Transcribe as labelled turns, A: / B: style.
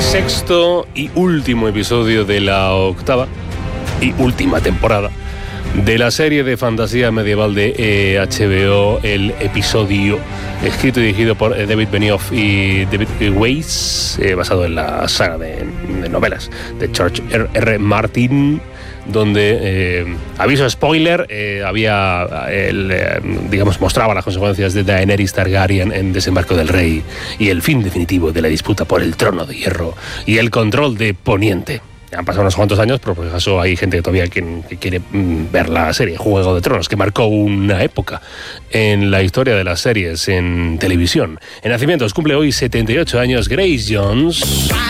A: Sexto y último episodio de la octava y última temporada de la serie de fantasía medieval de HBO, el episodio escrito y dirigido por David Benioff y David Weiss, basado en la saga de novelas de George R.R. Martin, donde, aviso spoiler, mostraba las consecuencias de Daenerys Targaryen en Desembarco del Rey y el fin definitivo de la disputa por el trono de hierro y el control de Poniente. Han pasado unos cuantos años, pero por caso hay gente que todavía que quiere ver la serie Juego de Tronos, que marcó una época en la historia de las series en televisión. En nacimientos cumple hoy 78 años Grace Jones.